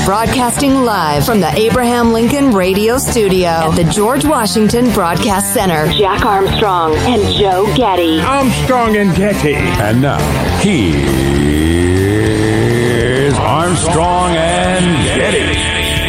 Broadcasting live from the Abraham Lincoln Radio Studio at the George Washington Broadcast Center. Jack Armstrong and Joe Getty. Armstrong and Getty. And now, here's Armstrong and Getty.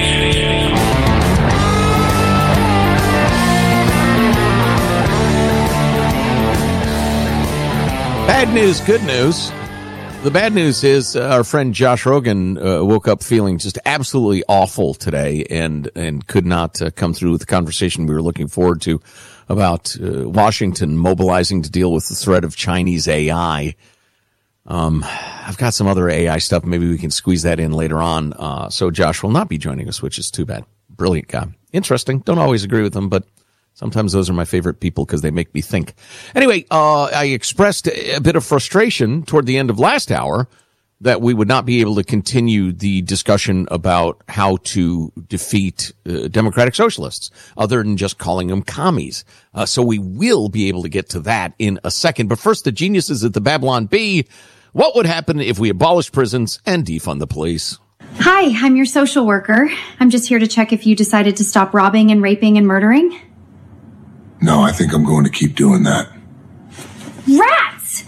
Bad news, good news. The bad news is our friend Josh Rogin woke up feeling just absolutely awful today and could not come through with the conversation we were looking forward to about Washington mobilizing to deal with the threat of Chinese AI. I've got some other AI stuff. Maybe we can squeeze that in later on. So Josh will not be joining us, which is too bad. Brilliant guy. Interesting. Don't always agree with him, but sometimes those are my favorite people because they make me think. Anyway, I expressed a bit of frustration toward the end of last hour that we would not be able to continue the discussion about how to defeat democratic socialists other than just calling them commies. So we will be able to get to that in a second. But first, the geniuses at the Babylon Bee. What would happen if we abolished prisons and defund the police? Hi, I'm your social worker. I'm just here to check if you decided to stop robbing and raping and murdering. No, I think I'm going to keep doing that. Rats!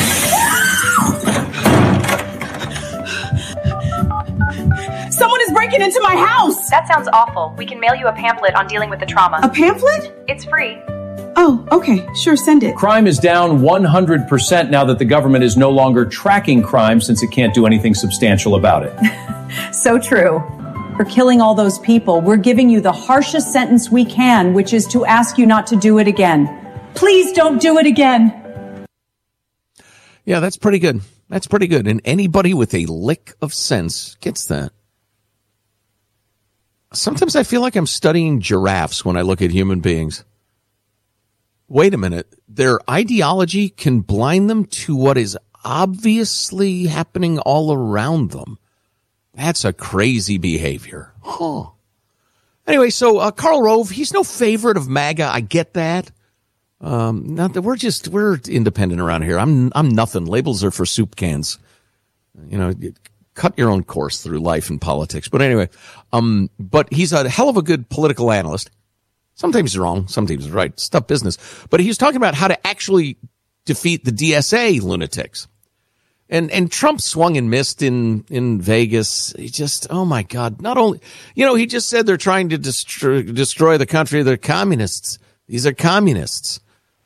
Someone is breaking into my house! That sounds awful. We can mail you a pamphlet on dealing with the trauma. A pamphlet? It's free. Oh, okay. Sure, send it. Crime is down 100% now that the government is no longer tracking crime since it can't do anything substantial about it. So true. For killing all those people, we're giving you the harshest sentence we can, which is to ask you not to do it again. Please don't do it again. Yeah, that's pretty good. That's pretty good. And anybody with a lick of sense gets that. Sometimes I feel like I'm studying giraffes when I look at human beings. Wait a minute. Their ideology can blind them to what is obviously happening all around them. That's a crazy behavior. Huh. Anyway, so Karl Rove, he's no favorite of MAGA. I get that. Not that we're independent around here. I'm nothing. Labels are for soup cans. You know, cut your own course through life and politics. But anyway, but he's a hell of a good political analyst. Sometimes he's wrong, sometimes he's right. It's tough business. But he's talking about how to actually defeat the DSA lunatics. And Trump swung and missed in Vegas. He just, oh my God, not only, he just said they're trying to destroy the country. They're communists. These are communists.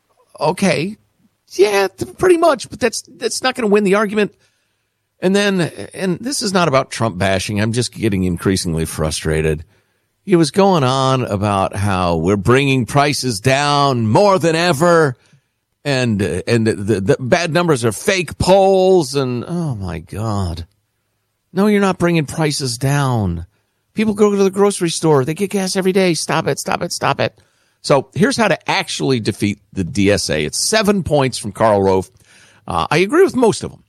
Okay. Yeah, pretty much, but that's not going to win the argument. And this is not about Trump bashing. I'm just getting increasingly frustrated. He was going on about how we're bringing prices down more than ever. And the bad numbers are fake polls, and oh my God. No, you're not bringing prices down. People go to the grocery store. They get gas every day. Stop it, stop it, stop it. So here's how to actually defeat the DSA. It's 7 points from Karl Rove. I agree with most of them.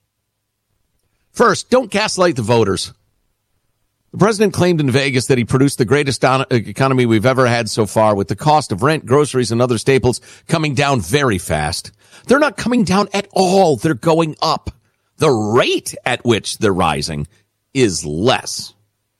First, don't gaslight the voters. The president claimed in Vegas that he produced the greatest economy we've ever had so far, with the cost of rent, groceries, and other staples coming down very fast. They're not coming down at all. They're going up. The rate at which they're rising is less.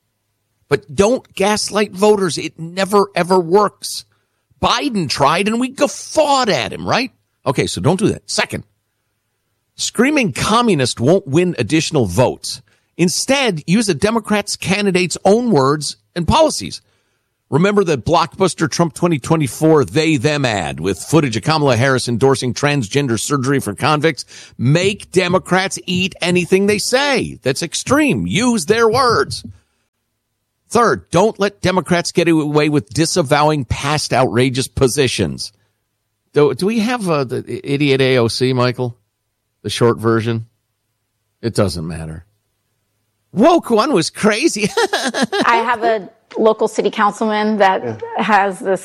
But don't gaslight voters. It never, ever works. Biden tried, and we guffawed at him, right? Okay, so don't do that. Second, screaming communist won't win additional votes. Instead, use a Democrat's candidate's own words and policies. Remember that blockbuster Trump 2024 they-them ad with footage of Kamala Harris endorsing transgender surgery for convicts. Make Democrats eat anything they say. That's extreme. Use their words. Third, don't let Democrats get away with disavowing past outrageous positions. Do we have the idiot AOC, Michael? The short version? It doesn't matter. Woke one was crazy. I have a local city councilman that has this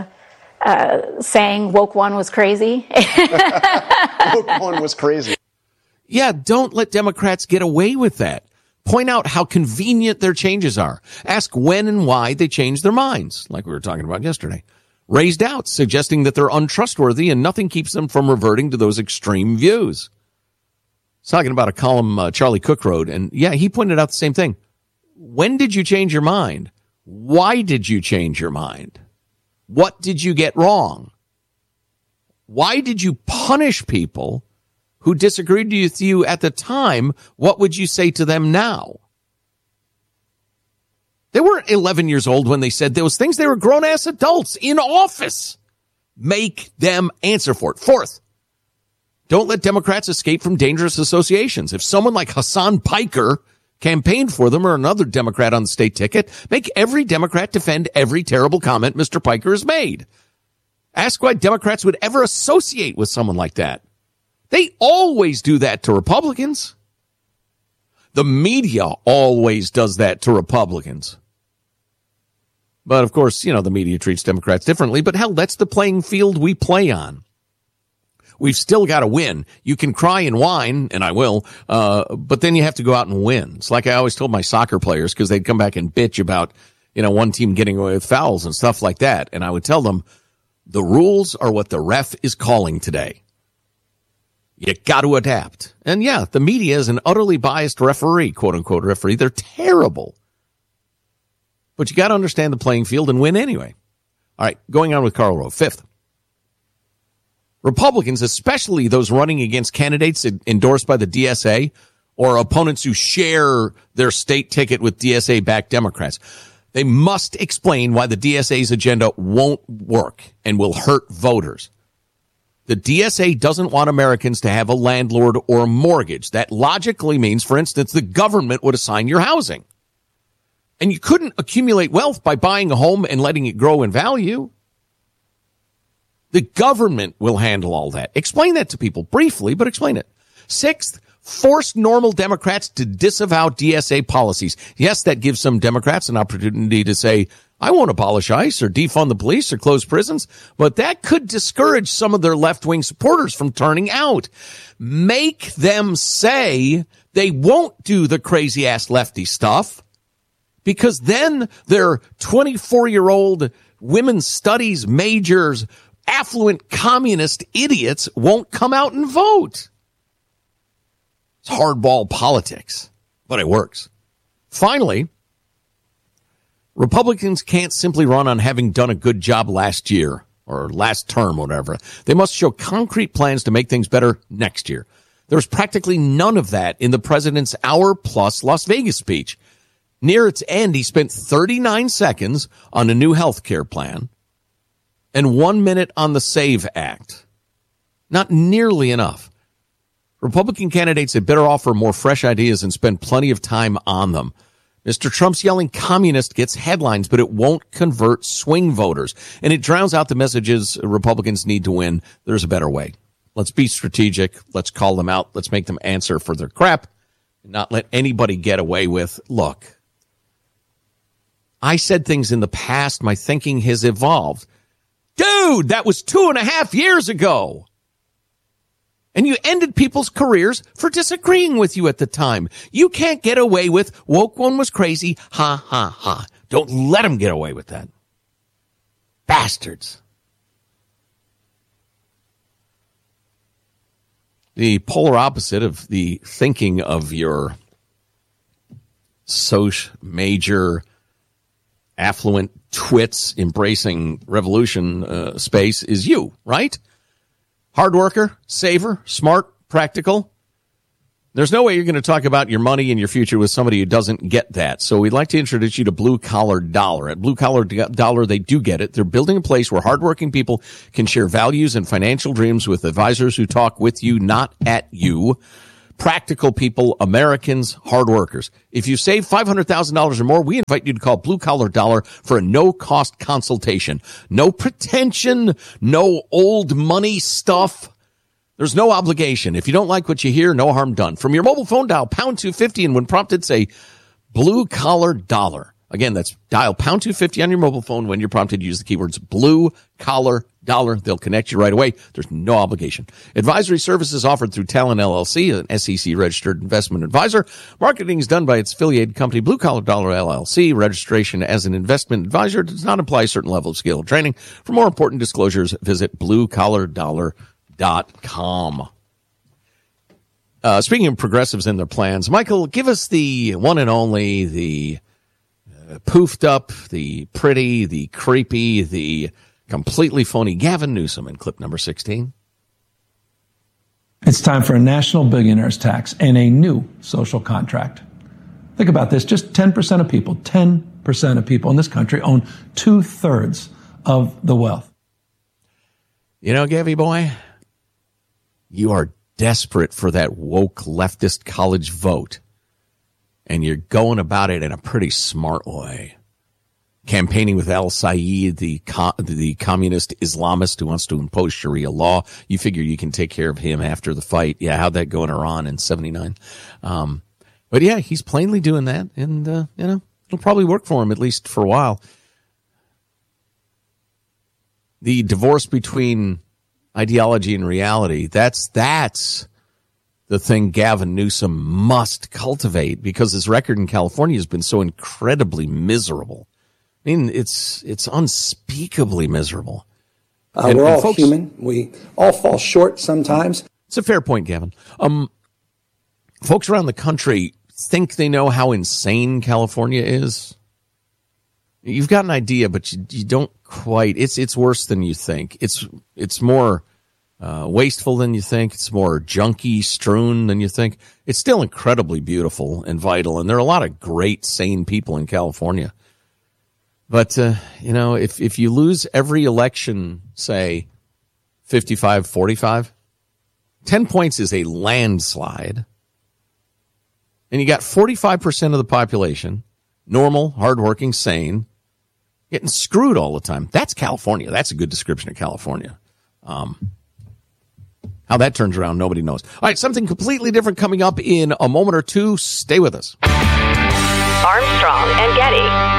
saying, woke one was crazy. Woke one was crazy. Yeah, don't let Democrats get away with that. Point out how convenient their changes are. Ask when and why they changed their minds, like we were talking about yesterday. Raise doubts, suggesting that they're untrustworthy and nothing keeps them from reverting to those extreme views. Talking about a column Charlie Cook wrote, and yeah, he pointed out the same thing. When did you change your mind? Why did you change your mind? What did you get wrong? Why did you punish people who disagreed with you at the time? What would you say to them now? They weren't 11 years old when they said those things. They were grown-ass adults in office. Make them answer for it. Fourth, don't let Democrats escape from dangerous associations. If someone like Hassan Piker campaigned for them or another Democrat on the state ticket, make every Democrat defend every terrible comment Mr. Piker has made. Ask why Democrats would ever associate with someone like that. They always do that to Republicans. The media always does that to Republicans. But, of course, the media treats Democrats differently. But, hell, that's the playing field we play on. We've still got to win. You can cry and whine, and I will, but then you have to go out and win. It's like I always told my soccer players, because they'd come back and bitch about, one team getting away with fouls and stuff like that. And I would tell them, the rules are what the ref is calling today. You got to adapt. And, yeah, the media is an utterly biased referee, quote-unquote referee. They're terrible. But you got to understand the playing field and win anyway. All right, going on with Karl Rove. Fifth, Republicans, especially those running against candidates endorsed by the DSA or opponents who share their state ticket with DSA-backed Democrats, they must explain why the DSA's agenda won't work and will hurt voters. The DSA doesn't want Americans to have a landlord or a mortgage. That logically means, for instance, the government would assign your housing. And you couldn't accumulate wealth by buying a home and letting it grow in value. The government will handle all that. Explain that to people briefly, but explain it. Sixth, force normal Democrats to disavow DSA policies. Yes, that gives some Democrats an opportunity to say, I won't abolish ICE or defund the police or close prisons, but that could discourage some of their left-wing supporters from turning out. Make them say they won't do the crazy-ass lefty stuff, because then their 24-year-old women's studies majors, affluent communist idiots won't come out and vote. It's hardball politics, but it works. Finally, Republicans can't simply run on having done a good job last year or last term, whatever. They must show concrete plans to make things better next year. There's practically none of that in the president's hour-plus Las Vegas speech. Near its end, he spent 39 seconds on a new health care plan and 1 minute on the SAVE Act. Not nearly enough. Republican candidates had better offer more fresh ideas and spend plenty of time on them. Mr. Trump's yelling communist gets headlines, but it won't convert swing voters. And it drowns out the messages Republicans need to win. There's a better way. Let's be strategic. Let's call them out. Let's make them answer for their crap and not let anybody get away with, look, I said things in the past. My thinking has evolved. Dude, that was 2.5 years ago. And you ended people's careers for disagreeing with you at the time. You can't get away with woke one was crazy. Ha, ha, ha. Don't let them get away with that. Bastards. The polar opposite of the thinking of your major affluent twits embracing revolution space is you, right? Hard worker, saver, smart, practical. There's no way you're going to talk about your money and your future with somebody who doesn't get that. So we'd like to introduce you to Blue Collar Dollar. At Blue Collar Dollar, they do get it. They're building a place where hardworking people can share values and financial dreams with advisors who talk with you, not at you. Practical people, Americans, hard workers. If you save $500,000 or more, we invite you to call Blue Collar Dollar for a no-cost consultation. No pretension, no old money stuff. There's no obligation. If you don't like what you hear, no harm done. From your mobile phone, dial pound 250, and when prompted, say Blue Collar Dollar. Again, that's dial pound 250 on your mobile phone. When you're prompted, use the keywords Blue Collar Dollar. They'll connect you right away. There's no obligation. Advisory services offered through Talon LLC, an SEC-registered investment advisor. Marketing is done by its affiliated company, Blue Collar Dollar LLC. Registration as an investment advisor does not imply a certain level of skill or training. For more important disclosures, visit bluecollardollar.com. Speaking of progressives and their plans, Michael, give us the one and only, the poofed up, the pretty, the creepy, the completely phony Gavin Newsom in clip number 16. It's time for a national billionaires tax and a new social contract. Think about this. Just 10% of people in this country own 2/3 of the wealth. You know, Gavy boy, you are desperate for that woke leftist college vote, and you're going about it in a pretty smart way. Campaigning with al-Sayed, the communist Islamist who wants to impose Sharia law. You figure you can take care of him after the fight. Yeah, how'd that go in Iran in 79? But yeah, he's plainly doing that, and, it'll probably work for him, at least for a while. The divorce between ideology and reality, that's the thing Gavin Newsom must cultivate, because his record in California has been so incredibly miserable. I mean, it's unspeakably miserable. We're all human. We all fall short sometimes. It's a fair point, Gavin. Folks around the country think they know how insane California is. You've got an idea, but you don't quite. It's worse than you think. It's more wasteful than you think. It's more junkie strewn than you think. It's still incredibly beautiful and vital, and there are a lot of great, sane people in California. But, if you lose every election, say, 55-45, 10 points is a landslide. And you got 45% of the population, normal, hardworking, sane, getting screwed all the time. That's California. That's a good description of California. How that turns around, nobody knows. All right, something completely different coming up in a moment or two. Stay with us. Armstrong and Getty.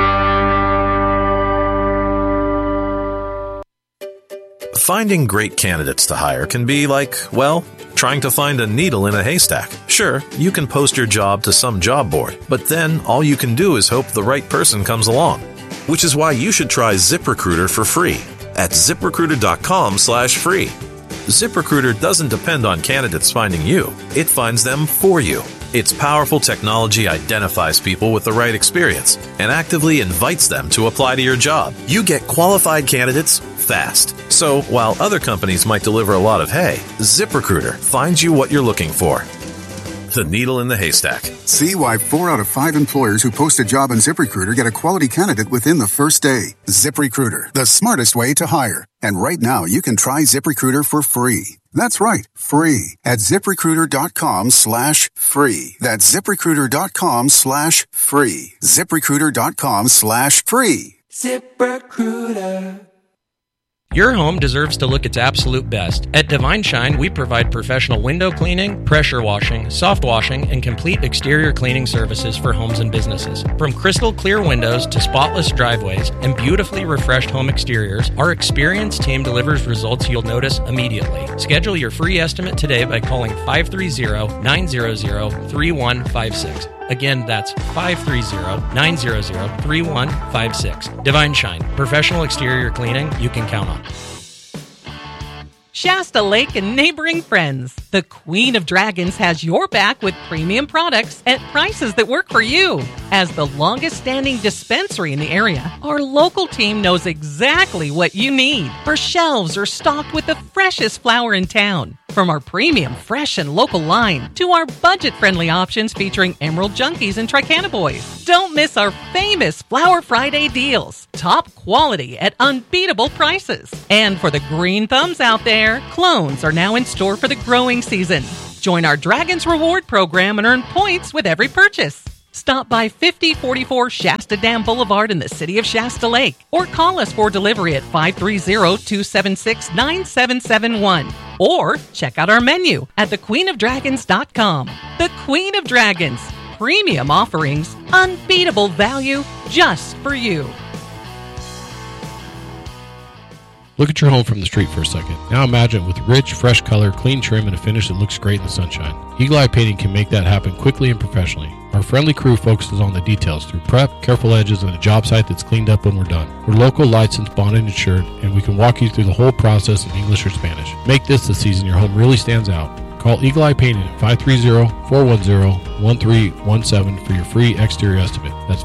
Finding great candidates to hire can be like, well, trying to find a needle in a haystack. Sure, you can post your job to some job board, but then all you can do is hope the right person comes along. Which is why you should try ZipRecruiter for free at ZipRecruiter.com/free. ZipRecruiter doesn't depend on candidates finding you. It finds them for you. Its powerful technology identifies people with the right experience and actively invites them to apply to your job. You get qualified candidates fast. So while other companies might deliver a lot of hay, ZipRecruiter finds you what you're looking for. The needle in the haystack. See why 4 out of 5 employers who post a job on ZipRecruiter get a quality candidate within the first day. ZipRecruiter, the smartest way to hire. And right now, you can try ZipRecruiter for free. That's right, free at ZipRecruiter.com/free. That's ZipRecruiter.com/free. ZipRecruiter.com/free. ZipRecruiter. Your home deserves to look its absolute best. At Divine Shine, we provide professional window cleaning, pressure washing, soft washing, and complete exterior cleaning services for homes and businesses. From crystal clear windows to spotless driveways and beautifully refreshed home exteriors, our experienced team delivers results you'll notice immediately. Schedule your free estimate today by calling 530-900-3156. Again, that's 530-900-3156. Divine Shine, professional exterior cleaning you can count on. Shasta Lake and neighboring friends. The Queen of Dragons has your back with premium products at prices that work for you. As the longest-standing dispensary in the area, our local team knows exactly what you need. Our shelves are stocked with the freshest flower in town. From our premium, fresh, and local line to our budget-friendly options featuring Emerald Junkies and Tricannabis. Don't miss our famous Flower Friday deals. Top quality at unbeatable prices. And for the green thumbs out there, clones are now in store for the growing season. Join our Dragons Reward program and earn points with every purchase. Stop by 5044 Shasta Dam Boulevard in the city of Shasta Lake or call us for delivery at 530-276-9771 or check out our menu at thequeenofdragons.com. The Queen of Dragons. Premium offerings, unbeatable value just for you. Look at your home from the street for a second. Now imagine it with rich, fresh color, clean trim, and a finish that looks great in the sunshine. Eagle Eye Painting can make that happen quickly and professionally. Our friendly crew focuses on the details through prep, careful edges, and a job site that's cleaned up when we're done. We're local, licensed, bonded, and insured, and we can walk you through the whole process in English or Spanish. Make this the season your home really stands out. Call Eagle Eye Painting at 530-410 530-410-1317 for your free exterior estimate. That's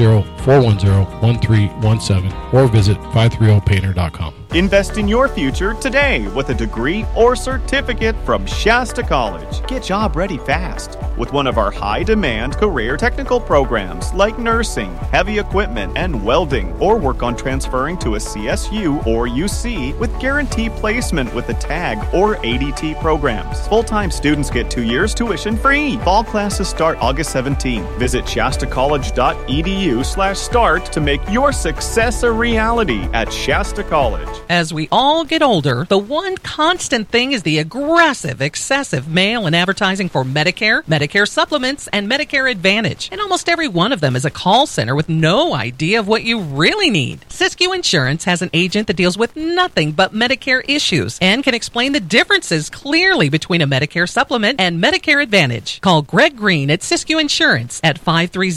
530-410-1317 or visit 530painter.com. Invest in your future today with a degree or certificate from Shasta College. Get job ready fast with one of our high-demand career technical programs like nursing, heavy equipment, and welding, or work on transferring to a CSU or UC with guaranteed placement with the TAG or ADT programs. Full-time students get 2 years tuition free. Fall classes start August 17. Visit shastacollege.edu/start to make your success a reality at Shasta College. As we all get older, the one constant thing is the aggressive, excessive mail and advertising for Medicare, Medicare supplements, and Medicare Advantage. And almost every one of them is a call center with no idea of what you really need. Siskiyou Insurance has an agent that deals with nothing but Medicare issues and can explain the differences clearly between a Medicare supplement and Medicare Advantage. Call Greg Green at Siskiyou Insurance at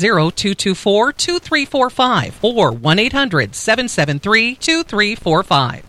530-224-2345 or 1-800-773-2345.